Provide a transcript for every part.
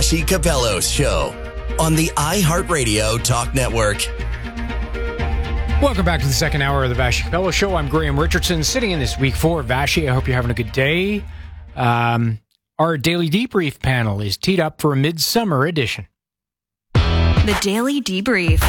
Vassy Capello's show on the iHeartRadio Talk Network. Welcome back to the second hour of the Vassy Capello Show. I'm Graham Richardson, sitting in this week for Vassy. I hope you're having a good day. Our Daily Debrief panel is teed up for a midsummer edition. The Daily Debrief.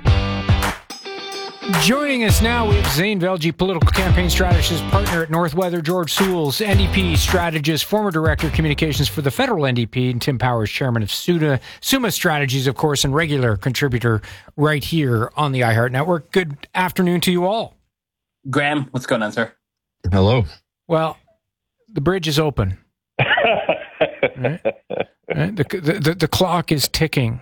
Joining us now, we have Zain Velji, political campaign strategist, partner at Northweather, George Sewells, NDP strategist, former director of communications for the federal NDP, and Tim Powers, chairman of Summa Strategies, of course, and regular contributor right here on the iHeart Network. Good afternoon to you all. Graham, what's going on, sir? Hello. Well, the bridge is open. Right? The clock is ticking.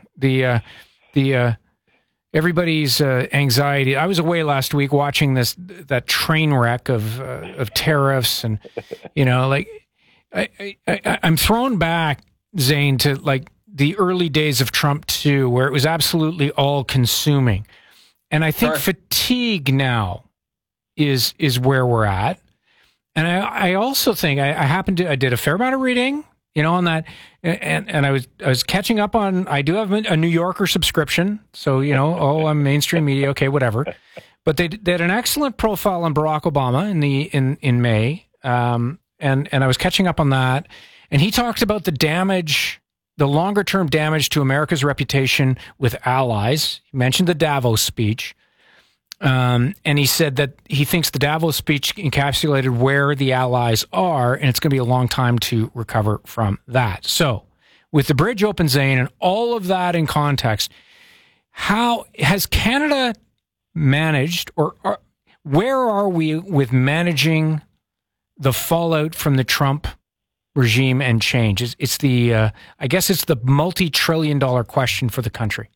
Everybody's anxiety. I was away last week watching that train wreck of tariffs, and I'm thrown back, Zain, to like the early days of Trump 2, where it was absolutely all consuming, and I think fatigue now is where we're at, and I also think I did a fair amount of reading, on that, and I was catching up on. I do have a New Yorker subscription, so I'm mainstream media, okay, whatever. But they had an excellent profile on Barack Obama in May, and I was catching up on that, and he talked about the longer term damage to America's reputation with allies. He mentioned the Davos speech. And he said that he thinks the Davos speech encapsulated where the allies are, and it's going to be a long time to recover from that. So, with the bridge open, Zain, and all of that in context, how has Canada managed, or where are we with managing the fallout from the Trump regime and change? I guess it's the multi-trillion-dollar question for the country.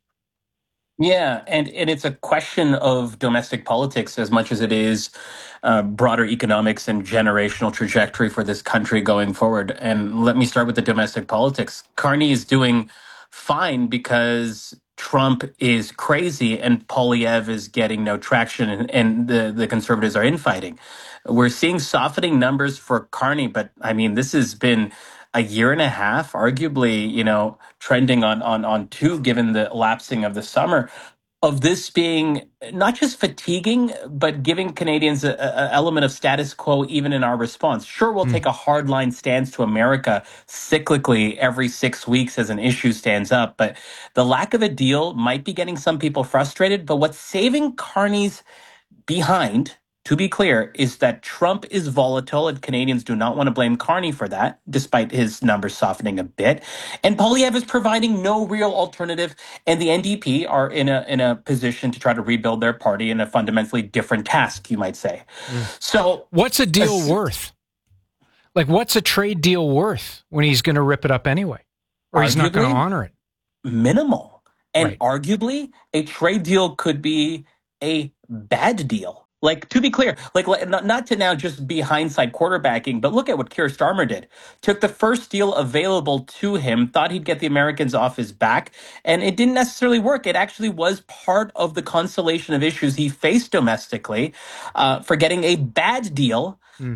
Yeah, and it's a question of domestic politics as much as it is broader economics and generational trajectory for this country going forward. And let me start with the domestic politics. Carney is doing fine because Trump is crazy and Poilievre is getting no traction, and the conservatives are infighting. We're seeing softening numbers for Carney, but I mean, this has been a year and a half, arguably, trending on 2, given the lapsing of the summer, of this being not just fatiguing, but giving Canadians an element of status quo even in our response. Sure, we'll take a hardline stance to America cyclically every 6 weeks as an issue stands up, but the lack of a deal might be getting some people frustrated. But what's saving Carney's behind, to be clear, is that Trump is volatile, and Canadians do not want to blame Carney for that, despite his numbers softening a bit. And Poilievre is providing no real alternative, and the NDP are in a position to try to rebuild their party in a fundamentally different task, you might say. So, what's a deal worth? Like, what's a trade deal worth when he's going to rip it up anyway, or he's not going to honor it? Minimal, and arguably, a trade deal could be a bad deal. Like, to be clear, not to now just be hindsight quarterbacking, but look at what Keir Starmer did. Took the first deal available to him, thought he'd get the Americans off his back, and it didn't necessarily work. It actually was part of the constellation of issues he faced domestically for getting a bad deal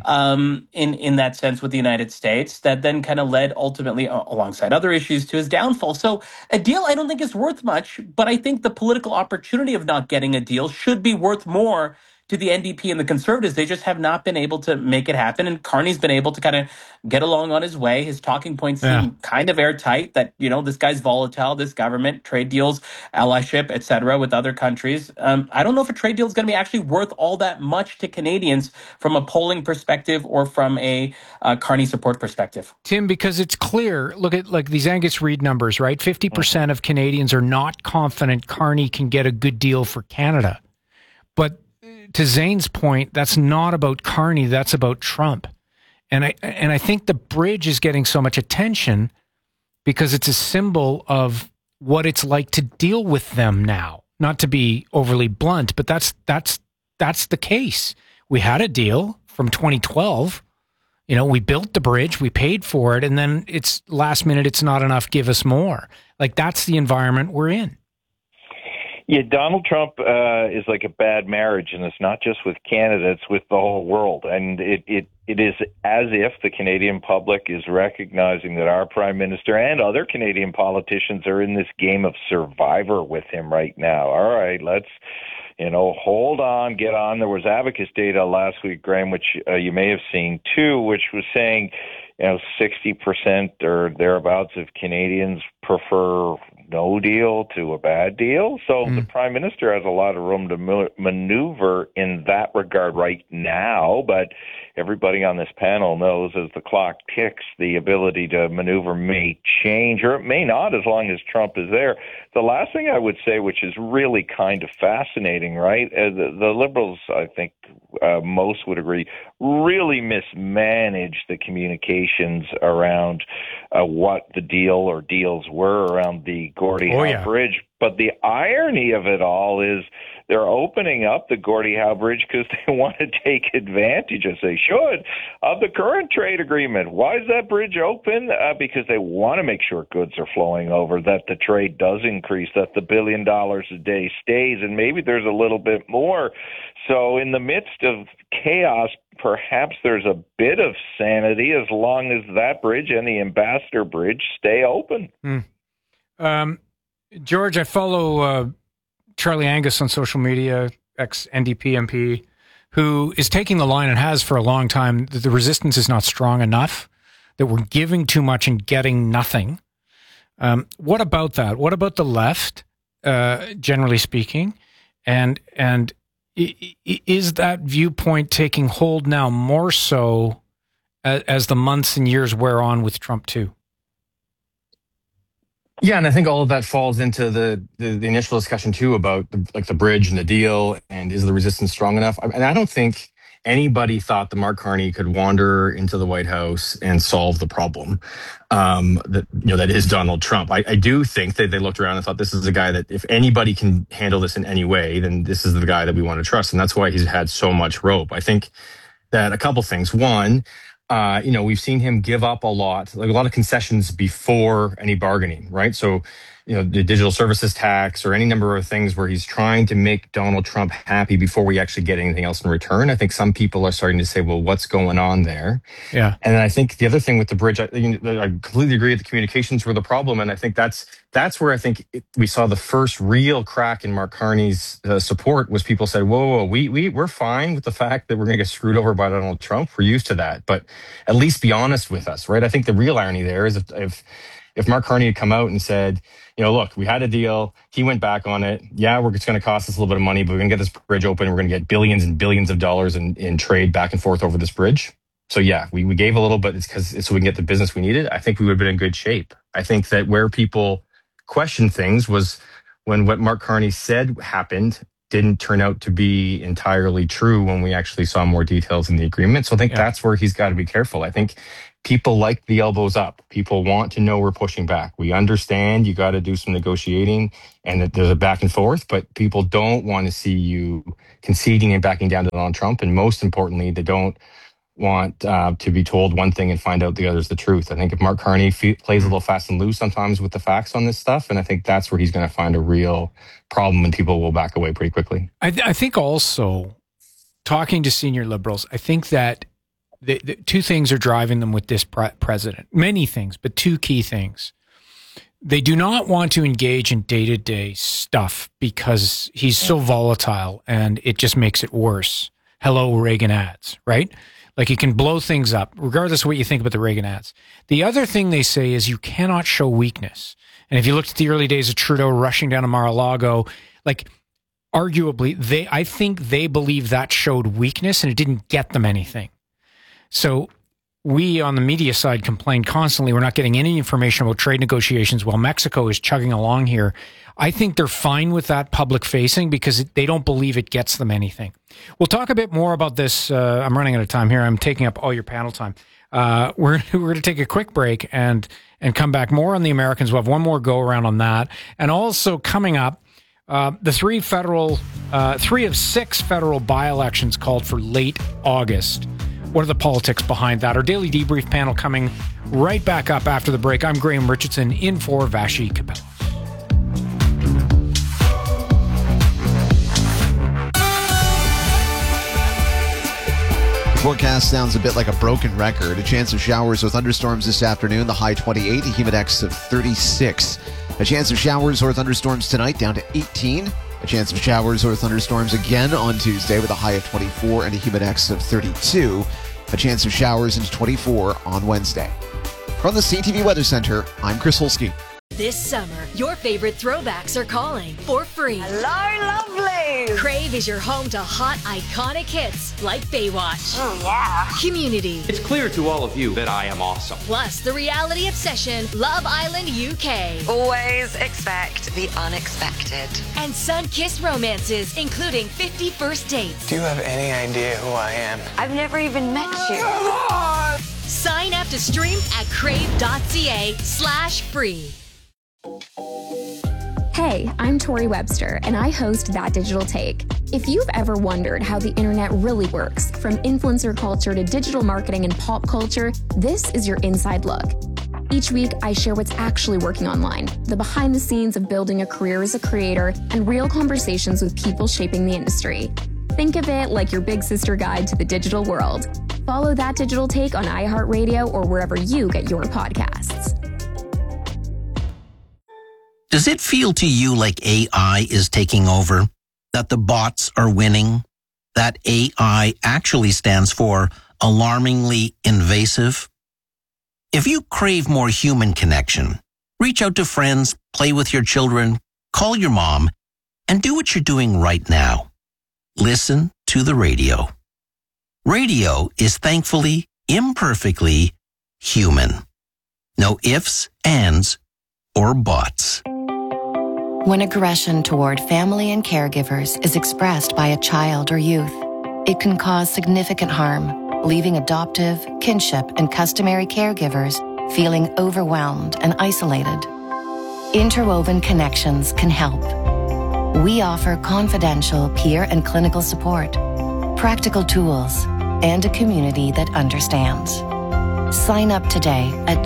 in that sense with the United States that then kind of led ultimately, alongside other issues, to his downfall. So a deal I don't think is worth much, but I think the political opportunity of not getting a deal should be worth more to the NDP and the Conservatives. They just have not been able to make it happen. And Carney's been able to kind of get along on his way. His talking points seem kind of airtight, that, this guy's volatile, this government, trade deals, allyship, et cetera, with other countries. I don't know if a trade deal is going to be actually worth all that much to Canadians from a polling perspective or from a Carney support perspective. Tim, because it's clear, look at like these Angus Reid numbers, right? 50% of Canadians are not confident Carney can get a good deal for Canada. But to Zane's point, that's not about Carney, that's about Trump. And I think the bridge is getting so much attention because it's a symbol of what it's like to deal with them now. Not to be overly blunt, but that's the case. We had a deal from 2012. We built the bridge, we paid for it, and then it's last minute, it's not enough, give us more. Like, that's the environment we're in. Yeah, Donald Trump is like a bad marriage, and it's not just with Canada, it's with the whole world. And it is as if the Canadian public is recognizing that our Prime Minister and other Canadian politicians are in this game of survivor with him right now. All right, let's, hold on, get on. There was Abacus data last week, Graham, which you may have seen too, which was saying, 60% or thereabouts of Canadians prefer no deal to a bad deal. So the Prime Minister has a lot of room to maneuver in that regard right now, but everybody on this panel knows as the clock ticks, the ability to maneuver may change, or it may not as long as Trump is there. The last thing I would say, which is really kind of fascinating, right? The Liberals, I think most would agree, really mismanaged the communications around what the deal or deals were around the Gordie Howe Bridge. But the irony of it all is they're opening up the Gordie Howe Bridge because they want to take advantage, as they should, of the current trade agreement. Why is that bridge open? Because they want to make sure goods are flowing over, that the trade does increase, that the $1 billion a day stays, and maybe there's a little bit more. So in the midst of chaos, perhaps there's a bit of sanity as long as that bridge and the Ambassador Bridge stay open. George, I follow Charlie Angus on social media, ex-NDP MP, who is taking the line and has for a long time that the resistance is not strong enough, that we're giving too much and getting nothing. What about that? What about the left, generally speaking? And is that viewpoint taking hold now more so as the months and years wear on with Trump too? Yeah, and I think all of that falls into the initial discussion too about the bridge and the deal, and is the resistance strong enough? And I don't think anybody thought that Mark Carney could wander into the White House and solve the problem that is Donald Trump. I do think that they looked around and thought, this is a guy that if anybody can handle this in any way, then this is the guy that we want to trust, and that's why he's had so much rope. I think that a couple things. One, we've seen him give up a lot of concessions before any bargaining, right? So, the digital services tax or any number of things where he's trying to make Donald Trump happy before we actually get anything else in return. I think some people are starting to say, well, what's going on there? Yeah. And I think the other thing with the bridge, I completely agree that the communications were the problem. And I think that's where I think we saw the first real crack in Mark Carney's support was people said, whoa, we're fine with the fact that we're going to get screwed over by Donald Trump. We're used to that, but at least be honest with us, right? I think the real irony there is if Mark Carney had come out and said, look, we had a deal. He went back on it. Yeah, it's going to cost us a little bit of money, but we're going to get this bridge open. We're going to get billions and billions of dollars in trade back and forth over this bridge. So yeah, we gave a little bit so we can get the business we needed. I think we would have been in good shape. I think that where people question things was when what Mark Carney said happened didn't turn out to be entirely true when we actually saw more details in the agreement. So I think that's where he's got to be careful. I think people like the elbows up. People want to know we're pushing back. We understand you got to do some negotiating and that there's a back and forth, but people don't want to see you conceding and backing down to Donald Trump. And most importantly, they don't want to be told one thing and find out the other's the truth. I think if Mark Carney plays a little fast and loose sometimes with the facts on this stuff, and I think that's where he's going to find a real problem and people will back away pretty quickly. I think also, talking to senior Liberals, I think that the two things are driving them with this president. Many things, but two key things. They do not want to engage in day-to-day stuff because he's so volatile and it just makes it worse. Hello, Reagan ads, right? Like you can blow things up, regardless of what you think about the Reagan ads. The other thing they say is you cannot show weakness. And if you looked at the early days of Trudeau rushing down to Mar-a-Lago, arguably, I think they believe that showed weakness and it didn't get them anything. So we on the media side complain constantly we're not getting any information about trade negotiations while Mexico is chugging along here. I think they're fine with that public facing because they don't believe it gets them anything. We'll talk a bit more about this. I'm running out of time here. I'm taking up all your panel time. We're going to take a quick break and come back more on the Americans. We'll have one more go around on that. And also coming up, the 3 of 6 federal by-elections called for late August. What are the politics behind that? Our daily debrief panel coming right back up after the break. I'm Graham Richardson in for Vassy Kapelos. Forecast sounds a bit like a broken record. A chance of showers or thunderstorms this afternoon, the high 28, a humidex of 36. A chance of showers or thunderstorms tonight, down to 18. A chance of showers or thunderstorms again on Tuesday with a high of 24 and a humidex of 32. A chance of showers into 24 on Wednesday. From the CTV Weather Center, I'm Chris Holsky. This summer, your favorite throwbacks are calling for free. Hello, lovelies! Crave is your home to hot, iconic hits like Baywatch. Oh, yeah. Community. It's clear to all of you that I am awesome. Plus, the reality obsession, Love Island UK. Always expect the unexpected. And sun-kissed romances, including 50 First Dates. Do you have any idea who I am? I've never even met you. Sign up to stream at crave.ca/free. Hey, I'm Tori Webster, and I host That Digital Take. If you've ever wondered how the internet really works, from influencer culture to digital marketing and pop culture, this is your inside look. Each week, I share what's actually working online, the behind the scenes of building a career as a creator, and real conversations with people shaping the industry. Think of it like your big sister guide to the digital world. Follow That Digital Take on iHeartRadio or wherever you get your podcasts. Does it feel to you like AI is taking over? That the bots are winning? That AI actually stands for alarmingly invasive? If you crave more human connection, reach out to friends, play with your children, call your mom, and do what you're doing right now. Listen to the radio. Radio is thankfully, imperfectly human. No ifs, ands, or buts. When aggression toward family and caregivers is expressed by a child or youth, it can cause significant harm, leaving adoptive, kinship, and customary caregivers feeling overwhelmed and isolated. Interwoven Connections can help. We offer confidential peer and clinical support, practical tools, and a community that understands. Sign up today at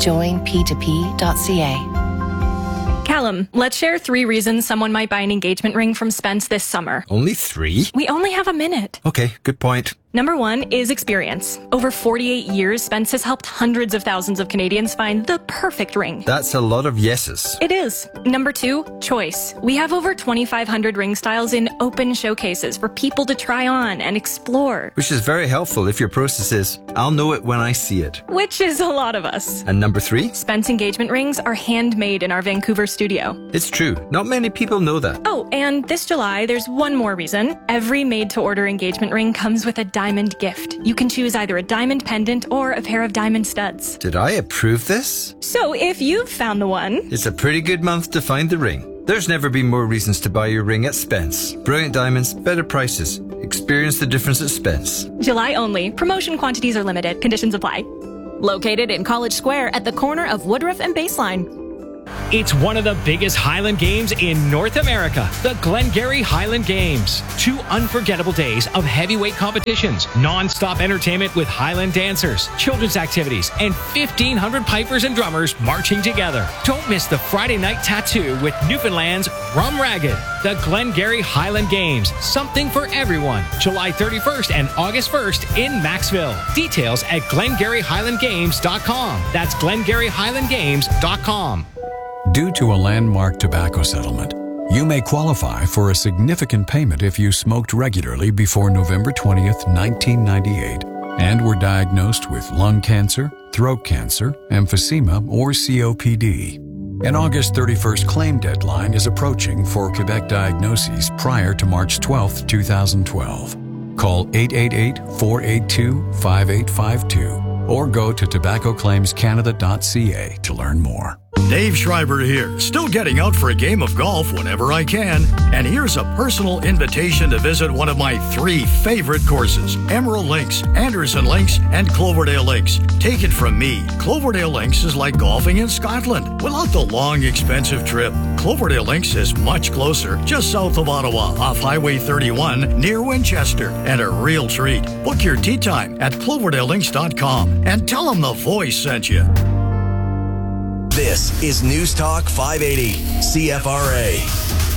joinp2p.ca. Callum, let's share 3 reasons someone might buy an engagement ring from Spence this summer. Only 3? We only have a minute. Okay, good point. Number 1 is experience. Over 48 years, Spence has helped hundreds of thousands of Canadians find the perfect ring. That's a lot of yeses. It is. Number 2, choice. We have over 2,500 ring styles in open showcases for people to try on and explore. Which is very helpful if your process is, I'll know it when I see it. Which is a lot of us. And number 3? Spence engagement rings are handmade in our Vancouver studio. It's true. Not many people know that. Oh, and this July, there's one more reason. Every made-to-order engagement ring comes with a diamond gift. You can choose either a diamond pendant or a pair of diamond studs. Did I approve this? So if you've found the one... It's a pretty good month to find the ring. There's never been more reasons to buy your ring at Spence. Brilliant diamonds, better prices. Experience the difference at Spence. July only. Promotion quantities are limited. Conditions apply. Located in College Square at the corner of Woodruff and Baseline. It's one of the biggest Highland Games in North America, the Glengarry Highland Games. 2 unforgettable days of heavyweight competitions, non-stop entertainment with Highland dancers, children's activities, and 1,500 pipers and drummers marching together. Don't miss the Friday night tattoo with Newfoundland's Rum Ragged. The Glengarry Highland Games, something for everyone. July 31st and August 1st in Maxville. Details at glengarryhighlandgames.com. That's glengarryhighlandgames.com. Due to a landmark tobacco settlement, you may qualify for a significant payment if you smoked regularly before November 20th, 1998, and were diagnosed with lung cancer, throat cancer, emphysema, or COPD. An August 31st claim deadline is approaching for Quebec diagnoses prior to March 12th, 2012. Call 888-482-5852 or go to tobaccoclaimscanada.ca to learn more. Dave Schreiber here, still getting out for a game of golf whenever I can. And here's a personal invitation to visit one of my 3 favorite courses, Emerald Links, Anderson Links, and Cloverdale Links. Take it from me, Cloverdale Links is like golfing in Scotland without the long, expensive trip. Cloverdale Links is much closer, just south of Ottawa, off Highway 31, near Winchester, and a real treat. Book your tee time at cloverdalelinks.com and tell them the voice sent you. This is News Talk 580, CFRA.